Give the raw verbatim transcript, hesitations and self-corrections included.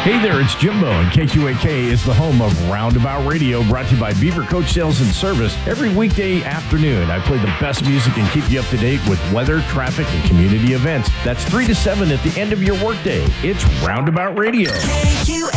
Hey there, it's Jimbo, and K Q A K is the home of Roundabout Radio, brought to you by Beaver Coach Sales and Service. Every weekday afternoon, I play the best music and keep you up to date with weather, traffic, and community events. That's three to seven at the end of your workday. It's Roundabout Radio.